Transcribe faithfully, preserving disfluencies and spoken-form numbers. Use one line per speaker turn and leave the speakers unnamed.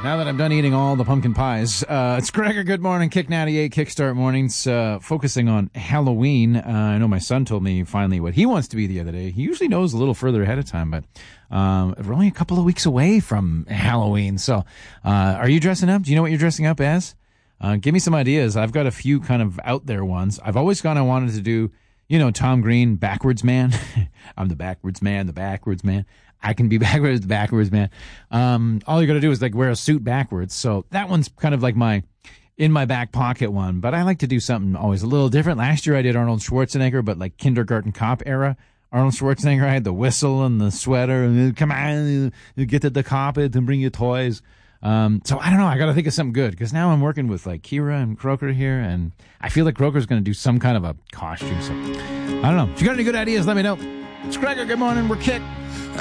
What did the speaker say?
Now that I'm done eating all the pumpkin pies, uh, it's Gregor. Good morning, Kick ninety-eight Kickstart Mornings, uh, focusing on Halloween. Uh, I know my son told me finally what he wants to be the other day. He usually knows a little further ahead of time, but um, we're only a couple of weeks away from Halloween. So uh, are you dressing up? Do you know what you're dressing up as? Uh, give me some ideas. I've got a few kind of out there ones. I've always gone, I wanted to do, you know, Tom Green, backwards man. I'm the backwards man, the backwards man. I can be backwards, the backwards man. Um, all you got to do is like wear a suit backwards. So that one's kind of like my in my back pocket one. But I like to do something always a little different. Last year I did Arnold Schwarzenegger, but like kindergarten cop era. Arnold Schwarzenegger, I had the whistle and the sweater and come on, you get to the carpet and bring your toys. Um, so I don't know. I got to think of something good because now I'm working with like Kira and Croker here, and I feel like Croker's going to do some kind of a costume. So I don't know. If you got any good ideas, let me know. It's Gregor. Good morning. We're Kick.